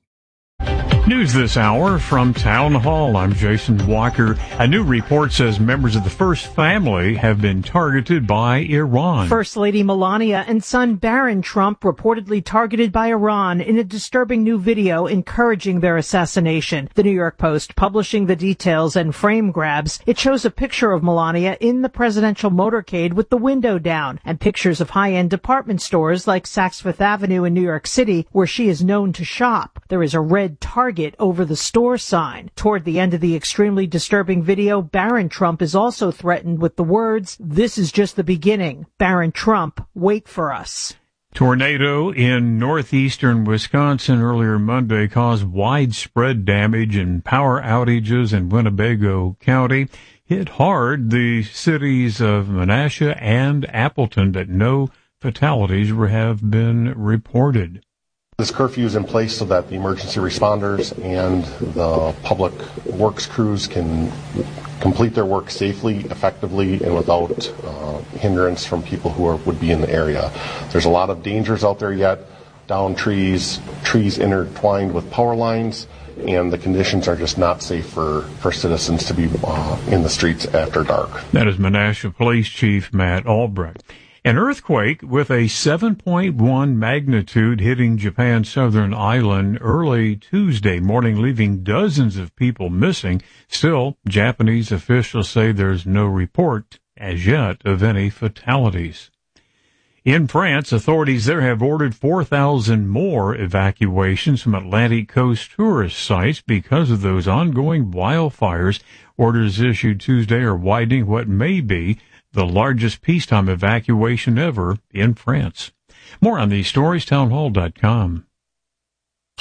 News this hour from Town Hall. I'm Jason Walker. A new report says members of the First Family have been targeted by Iran. First Lady Melania and son Barron Trump reportedly targeted by Iran in a disturbing new video encouraging their assassination. The New York Post publishing the details and frame grabs. It shows a picture of Melania in the presidential motorcade with the window down, and pictures of high-end department stores like Saks Fifth Avenue in New York City, where she is known to shop. There is a red Target over the store sign. Toward the end of the extremely disturbing video, Barron Trump is also threatened with the words, "This is just the beginning. Barron Trump, wait for us." Tornado in northeastern Wisconsin earlier Monday caused widespread damage and power outages in Winnebago County. Hit hard the cities of Menasha and Appleton, but no fatalities have been reported. This curfew is in place so that the emergency responders and the public works crews can complete their work safely, effectively, and without uh, hindrance from people who are, would be in the area. There's a lot of dangers out there yet, down trees, trees intertwined with power lines, and the conditions are just not safe for, for citizens to be uh, in the streets after dark. That is Menasha Police Chief Matt Albrecht. An earthquake with a seven point one magnitude hitting Japan's southern island early Tuesday morning, leaving dozens of people missing. Still, Japanese officials say there's no report as yet of any fatalities. In France, authorities there have ordered four thousand more evacuations from Atlantic coast tourist sites because of those ongoing wildfires. Orders issued Tuesday are widening what may be the largest peacetime evacuation ever in France. More on these stories, townhall dot com.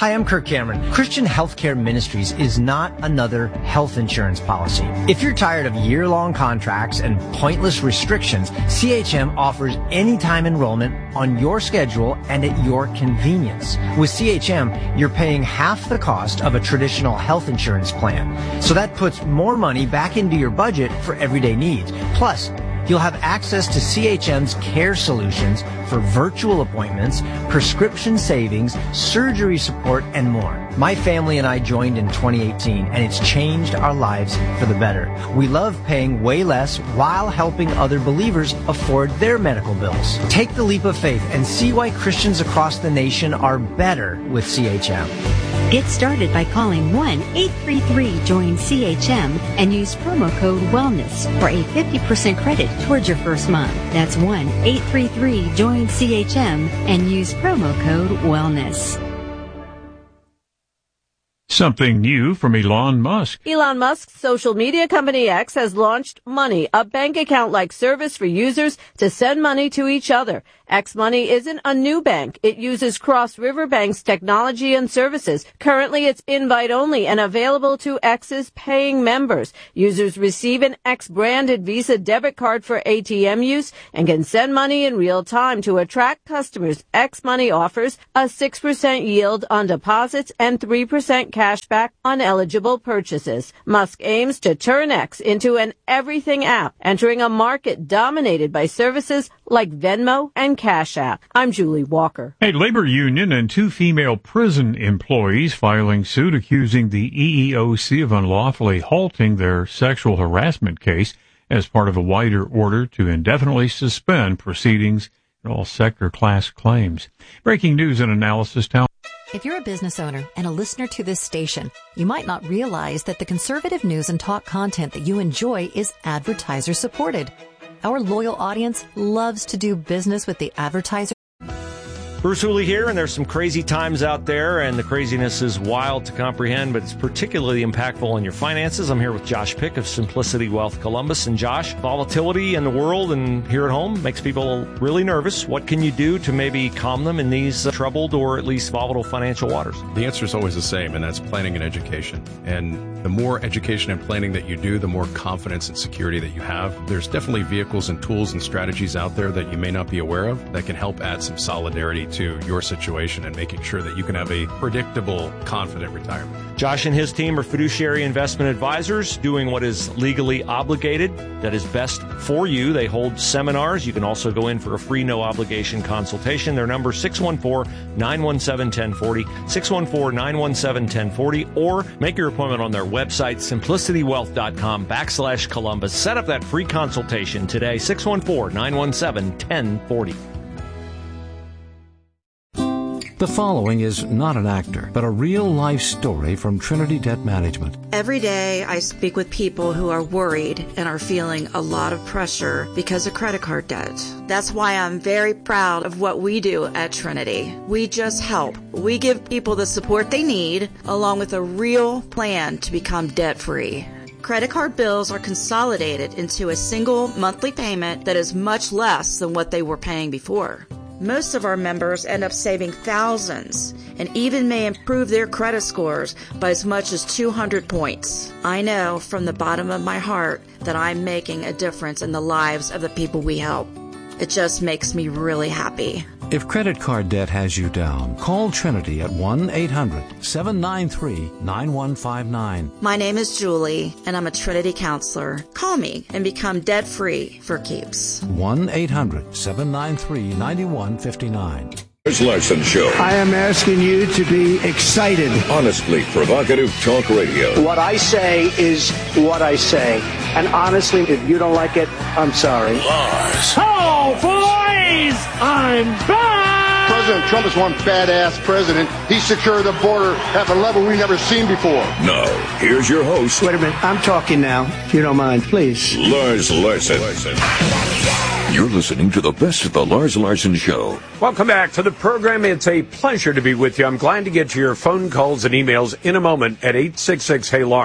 Hi, I'm Kirk Cameron. Christian Healthcare Ministries is not another health insurance policy. If you're tired of year-long contracts and pointless restrictions, C H M offers anytime enrollment on your schedule and at your convenience. With C H M, you're paying half the cost of a traditional health insurance plan. So that puts more money back into your budget for everyday needs. Plus, you'll have access to C H M's care solutions for virtual appointments, prescription savings, surgery support, and more. My family and I joined in twenty eighteen, and it's changed our lives for the better. We love paying way less while helping other believers afford their medical bills. Take the leap of faith and see why Christians across the nation are better with C H M. Get started by calling one eight three three join C H M and use promo code WELLNESS for a fifty percent credit towards your first month. That's one eight three three join C H M and use promo code WELLNESS. Something new from Elon Musk. Elon Musk's social media company X has launched Money, a bank account-like service for users to send money to each other. X Money isn't a new bank. It uses Cross River Bank's technology and services. Currently, it's invite-only and available to X's paying members. Users receive an X-branded Visa debit card for A T M use and can send money in real time. To attract customers, X Money offers a six percent yield on deposits and three percent cash back on eligible purchases. Musk aims to turn X into an everything app, entering a market dominated by services like Venmo and Cash App. I'm Julie Walker. A labor union and two female prison employees filing suit accusing the E E O C of unlawfully halting their sexual harassment case as part of a wider order to indefinitely suspend proceedings in all sector class claims. Breaking news and analysis. Town. If you're a business owner and a listener to this station, you might not realize that the conservative news and talk content that you enjoy is advertiser supported. Our loyal audience loves to do business with the advertiser. Bruce Hooley here, and there's some crazy times out there, and the craziness is wild to comprehend, but it's particularly impactful on your finances. I'm here with Josh Pick of Simplicity Wealth Columbus. And Josh, volatility in the world and here at home makes people really nervous. What can you do to maybe calm them in these uh, troubled or at least volatile financial waters? The answer is always the same, and that's planning and education. And the more education and planning that you do, the more confidence and security that you have. There's definitely vehicles and tools and strategies out there that you may not be aware of that can help add some solidarity to your situation and making sure that you can have a predictable, confident retirement. Josh and his team are fiduciary investment advisors doing what is legally obligated, that is best for you. They hold seminars. You can also go in for a free, no-obligation consultation. Their number, six one four, nine one seven, one zero four zero, six one four, nine one seven, one zero four zero, or make your appointment on their website, simplicitywealth.com backslash Columbus. Set up that free consultation today, six one four, nine one seven, one zero four zero. The following is not an actor, but a real-life story from Trinity Debt Management. Every day I speak with people who are worried and are feeling a lot of pressure because of credit card debt. That's why I'm very proud of what we do at Trinity. We just help. We give people the support they need, along with a real plan to become debt-free. Credit card bills are consolidated into a single monthly payment that is much less than what they were paying before. Most of our members end up saving thousands and even may improve their credit scores by as much as two hundred points. I know from the bottom of my heart that I'm making a difference in the lives of the people we help. It just makes me really happy. If credit card debt has you down, call Trinity at one eight hundred, seven nine three, nine one five nine. My name is Julie, and I'm a Trinity counselor. Call me and become debt-free for keeps. one eight hundred, seven nine three, nine one five nine. Lars Larson Show. I am asking you to be excited. Honestly provocative talk radio. What I say is what I say. And honestly, if you don't like it, I'm sorry. Lars. Oh, boys! I'm back! President Trump is one badass president. He secured the border at a level we've never seen before. Now, here's your host. Wait a minute. I'm talking now, if you don't mind, please. Lars Larson. Larson. You're listening to the best of the Lars Larson Show. Welcome back to the program. It's a pleasure to be with you. I'm glad to get to your phone calls and emails in a moment at eight six six, hey Lars.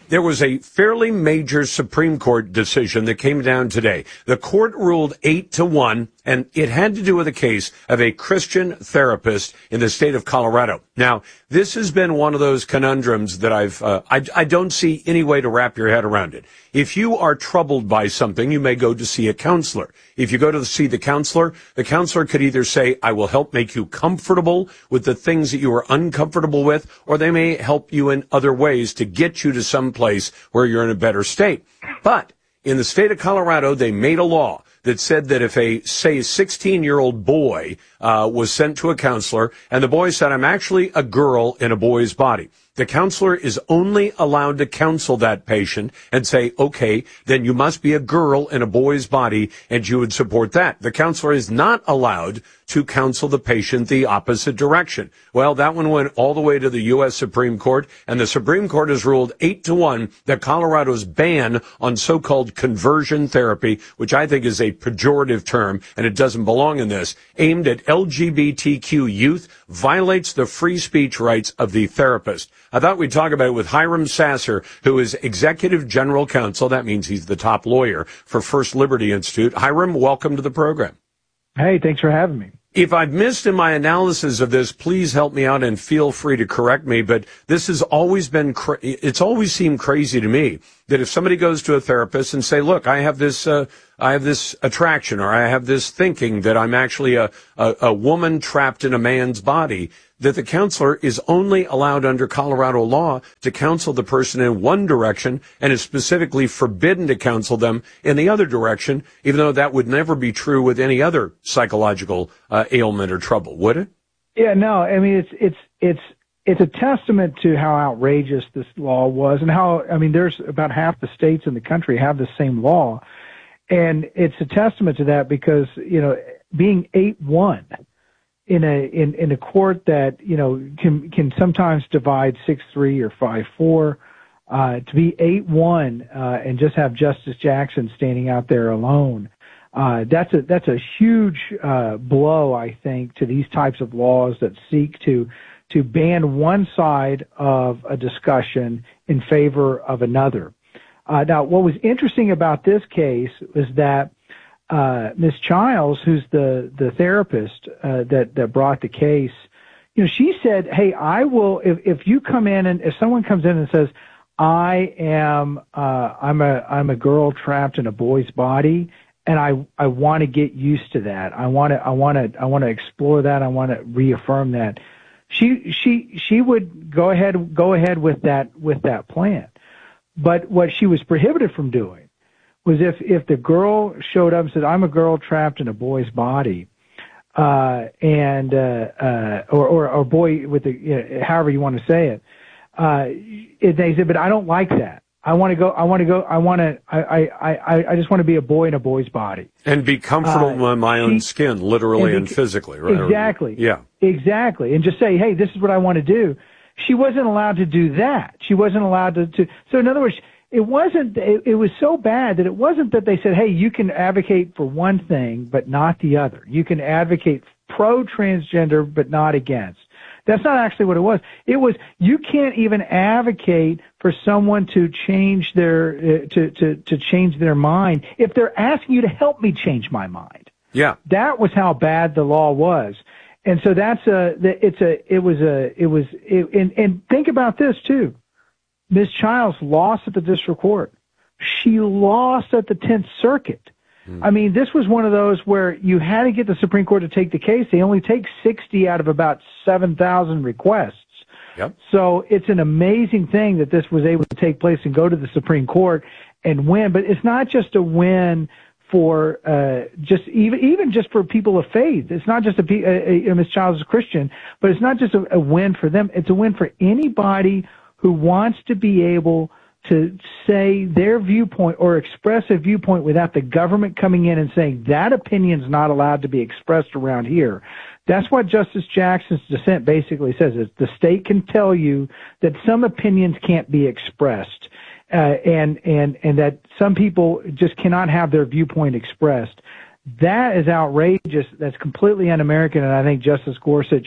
There was a fairly major Supreme Court decision that came down today. The court ruled eight to one, and it had to do with a case of a Christian therapist in the state of Colorado. Now, this has been one of those conundrums that I've, uh, I, I don't see any way to wrap your head around it. If you are troubled by something, you may go to see a counselor. If you go to see the counselor, the counselor could either say, I will help make you comfortable with the things that you are uncomfortable with, or they may help you in other ways to get you to some place where you're in a better state. But in the state of Colorado, they made a law that said that if a, say, sixteen-year-old boy uh, was sent to a counselor, and the boy said, I'm actually a girl in a boy's body, the counselor is only allowed to counsel that patient and say, okay, then you must be a girl in a boy's body, and you would support that. The counselor is not allowed to counsel the patient the opposite direction. Well, that one went all the way to the U S Supreme Court, and the Supreme Court has ruled eight to one that Colorado's ban on so-called conversion therapy, which I think is a pejorative term, and it doesn't belong in this, aimed at L G B T Q youth, violates the free speech rights of the therapist. I thought we'd talk about it with Hiram Sasser, who is Executive General Counsel. That means he's the top lawyer for First Liberty Institute. Hiram, welcome to the program. Hey, thanks for having me. If I've missed in my analysis of this, please help me out and feel free to correct me. But this has always been, cra- it's always seemed crazy to me that if somebody goes to a therapist and say, look, I have this, uh, I have this attraction, or I have this thinking that I'm actually a, a, a woman trapped in a man's body, that the counselor is only allowed under Colorado law to counsel the person in one direction and is specifically forbidden to counsel them in the other direction, even though that would never be true with any other psychological uh, ailment or trouble, would it? Yeah, no, I mean, it's, it's, it's, it's a testament to how outrageous this law was, and how, I mean, there's about half the states in the country have the same law. And it's a testament to that because, you know, being eight one in a, in, in a court that, you know, can, can sometimes divide six three or five four, uh, to be eight one, uh, and just have Justice Jackson standing out there alone. Uh, that's a, that's a huge, uh, blow, I think, to these types of laws that seek to, to ban one side of a discussion in favor of another. Uh, now, what was interesting about this case was that uh, Miz Childs, who's the the therapist uh, that that brought the case, you know, she said, "Hey, I will if if you come in and if someone comes in and says, I am uh, I'm a I'm a girl trapped in a boy's body, and I I want to get used to that. I want to I want to I want to explore that. I want to reaffirm that." She she she would go ahead go ahead with that with that plan. But what she was prohibited from doing was if, if the girl showed up and said, I'm a girl trapped in a boy's body, uh, and, uh, uh, or, or, or boy with the, you know, however you want to say it, uh, they said, but I don't like that. I want to go, I want to go, I want to, I, I, I, I just want to be a boy in a boy's body. And be comfortable uh, in my own she, skin, literally and, and be, physically, right? Exactly. Yeah. Exactly. And just say, hey, this is what I want to do. She wasn't allowed to do that. She wasn't allowed to, to so in other words, it wasn't, it, it was so bad that it wasn't that they said, hey, you can advocate for one thing, but not the other. You can advocate pro-transgender, but not against. That's not actually what it was. It was, you can't even advocate for someone to change their, uh, to, to, to change their mind if they're asking you to help me change my mind. Yeah. That was how bad the law was. And so that's a, it's a, it was a, it was, it, and, and think about this too. Miz Childs lost at the district court. She lost at the tenth Circuit. Mm. I mean, this was one of those where you had to get the Supreme Court to take the case. They only take sixty out of about seven thousand requests. Yep. So it's an amazing thing that this was able to take place and go to the Supreme Court and win. But it's not just a win for uh just even even just for people of faith. It's not just a, a, a Miz Childs is a Christian, but it's not just a, a win for them. It's a win for anybody who wants to be able to say their viewpoint or express a viewpoint without the government coming in and saying that opinion's not allowed to be expressed around here. That's what Justice Jackson's dissent basically says, is the state can tell you that some opinions can't be expressed. Uh, and, and, and that some people just cannot have their viewpoint expressed. That is outrageous. That's completely un-American. And I think Justice Gorsuch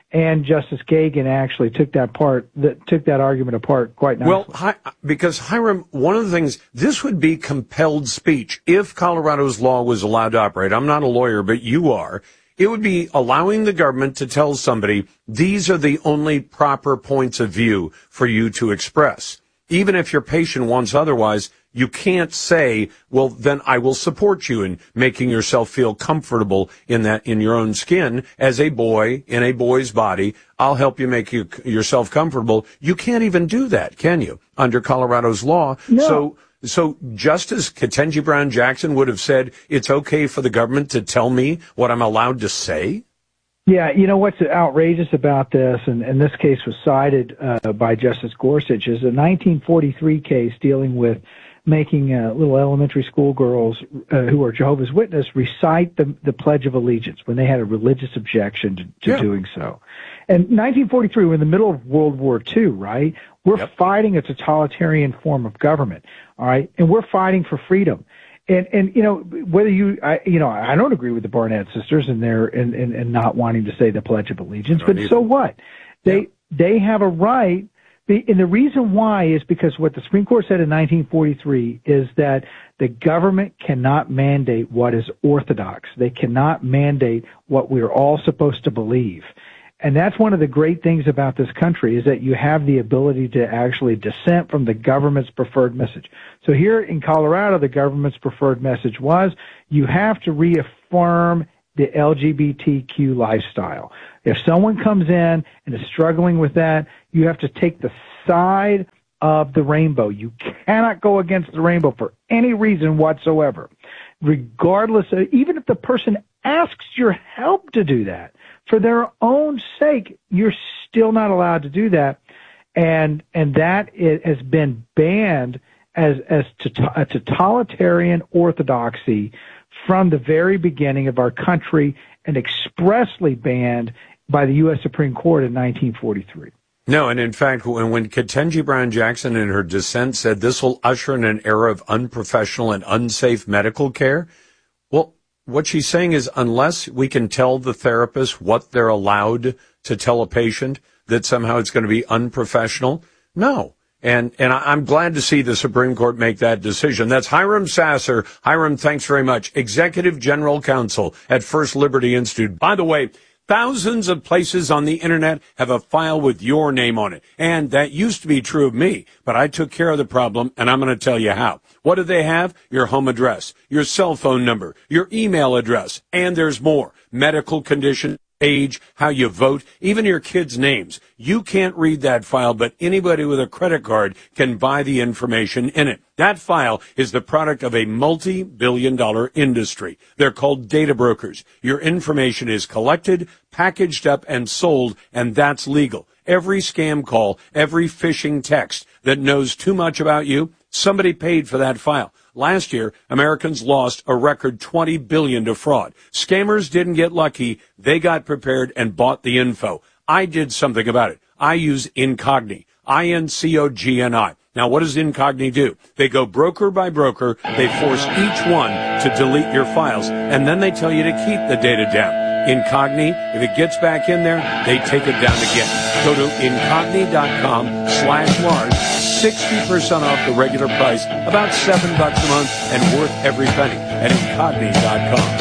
and Justice Kagan actually took that part, that took that argument apart quite nicely. Well, hi, because Hiram, one of the things, this would be compelled speech if Colorado's law was allowed to operate. I'm not a lawyer, but you are. It would be allowing the government to tell somebody these are the only proper points of view for you to express. Even if your patient wants otherwise, you can't say, well, then I will support you in making yourself feel comfortable in that, in your own skin as a boy in a boy's body. I'll help you make you, yourself comfortable. You can't even do that, can you, under Colorado's law? No. So, so Justice Ketanji Brown Jackson would have said it's okay for the government to tell me what I'm allowed to say? Yeah, you know what's outrageous about this, and, and this case was cited uh, by Justice Gorsuch, is a nineteen forty-three case dealing with making uh, little elementary school girls uh, who are Jehovah's Witness recite the, the Pledge of Allegiance when they had a religious objection to, to yeah. doing so. And nineteen forty-three, we're in the middle of World War Two, right? We're yep. fighting a totalitarian form of government, all right? And we're fighting for freedom. And, and, you know, whether you, I, you know, I don't agree with the Barnett sisters and their, and, and, and not wanting to say the Pledge of Allegiance, but either. So what? They, yeah. they have a right. And the reason why is because what the Supreme Court said in nineteen forty-three is that the government cannot mandate what is orthodox. They cannot mandate what we're all supposed to believe. And that's one of the great things about this country is that you have the ability to actually dissent from the government's preferred message. So here in Colorado, the government's preferred message was you have to reaffirm the L G B T Q lifestyle. If someone comes in and is struggling with that, you have to take the side of the rainbow. You cannot go against the rainbow for any reason whatsoever, regardless of, even if the person asks your help to do that. For their own sake, you're still not allowed to do that. And, and that is, has been banned as, as to, a totalitarian orthodoxy from the very beginning of our country and expressly banned by the U S Supreme Court in nineteen forty-three. No, and in fact, when, when Ketanji Brown Jackson in her dissent said this will usher in an era of unprofessional and unsafe medical care, well, what she's saying is unless we can tell the therapist what they're allowed to tell a patient, that somehow it's going to be unprofessional, no. And, and I'm glad to see the Supreme Court make that decision. That's Hiram Sasser. Hiram, thanks very much. Executive General Counsel at First Liberty Institute. By the way, thousands of places on the internet have a file with your name on it. And that used to be true of me, but I took care of the problem, and I'm going to tell you how. What do they have? Your home address, your cell phone number, your email address, and there's more. Medical condition, age, how you vote, even your kids' names. You can't read that file, but anybody with a credit card can buy the information in it. That file is the product of a multi-billion dollar industry. They're called data brokers. Your information is collected, packaged up, and sold, and that's legal. Every scam call, every phishing text that knows too much about you, somebody paid for that file. Last year, Americans lost a record twenty billion dollars to fraud. Scammers didn't get lucky. They got prepared and bought the info. I did something about it. I use Incogni, I N C O G N I. Now, what does Incogni do? They go broker by broker. They force each one to delete your files, and then they tell you to keep the data down. Incogni, if it gets back in there, they take it down again. Go to incogni.com slash large, sixty percent off the regular price, about seven bucks a month, and worth every penny at incogni dot com.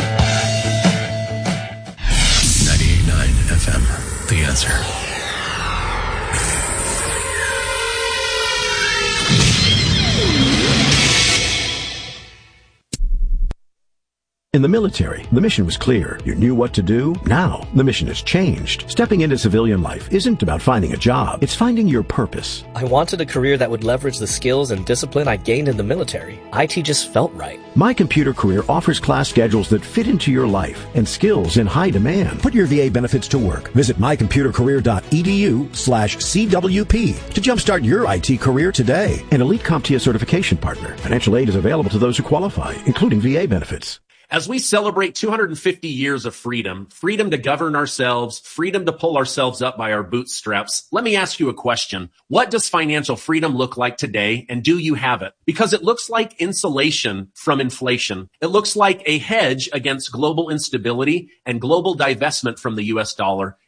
ninety-eight point nine F M, The Answer. In the military, the mission was clear. You knew what to do. Now, the mission has changed. Stepping into civilian life isn't about finding a job. It's finding your purpose. I wanted a career that would leverage the skills and discipline I gained in the military. I T just felt right. My Computer Career offers class schedules that fit into your life and skills in high demand. Put your V A benefits to work. Visit my computer career dot e d u slash C W P to jumpstart your I T career today. An elite CompTIA certification partner. Financial aid is available to those who qualify, including V A benefits. As we celebrate two hundred fifty years of freedom, freedom to govern ourselves, freedom to pull ourselves up by our bootstraps, let me ask you a question. What does financial freedom look like today, and do you have it? Because it looks like insulation from inflation. It looks like a hedge against global instability and global divestment from the U S dollar.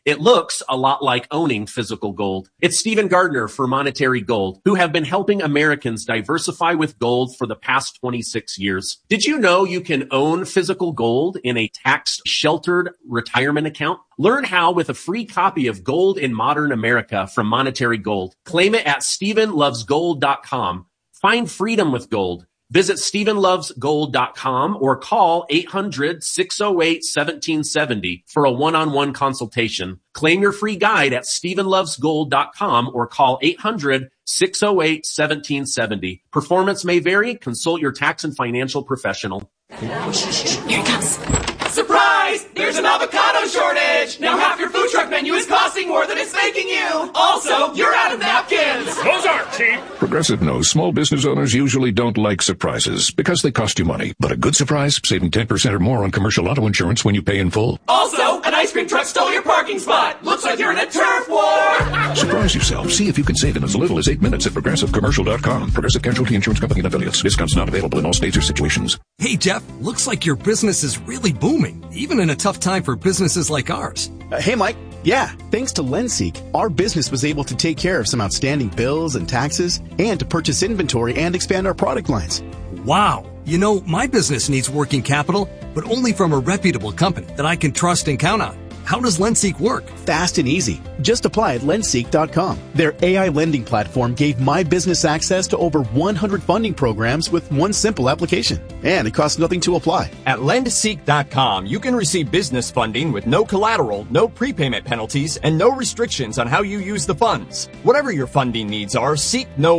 It looks a lot like owning physical gold. It's Stephen Gardner for Monetary Gold, who have been helping Americans diversify with gold for the past twenty-six years. Did you know you can own physical gold in a tax-sheltered retirement account? Learn how with a free copy of Gold in Modern America from Monetary Gold. Claim it at stephen loves gold dot com. Find freedom with gold. Visit stephen loves gold dot com or call eight hundred, six oh eight, one seven seven oh for a one-on-one consultation. Claim your free guide at stephen loves gold dot com or call eight hundred, six oh eight, one seven seven oh. Performance may vary. Consult your tax and financial professional. Here it comes. Surprise! There's an avocado shortage! Now half your food truck menu is costing more than it's making you! Also, you're out of napkins! Those aren't cheap! Progressive knows small business owners usually don't like surprises because they cost you money. But a good surprise, saving ten percent or more on commercial auto insurance when you pay in full. Also, an ice cream truck stole your parking spot! Looks like you're in a turf war! Surprise yourself. See if you can save in as little as eight minutes at progressive commercial dot com. Progressive Casualty Insurance Company and affiliates. Discounts not available in all states or situations. Hey, Jeff, looks like your business is really booming, even in a tough time for businesses like ours. Uh, hey, Mike. Yeah, thanks to LendSeek, our business was able to take care of some outstanding bills and taxes and to purchase inventory and expand our product lines. Wow. You know, my business needs working capital, but only from a reputable company that I can trust and count on. How does LendSeek work? Fast and easy. Just apply at lendseek dot com. Their A I lending platform gave my business access to over one hundred funding programs with one simple application. And it costs nothing to apply. At lendseek dot com, you can receive business funding with no collateral, no prepayment penalties, and no restrictions on how you use the funds. Whatever your funding needs are, Seek knows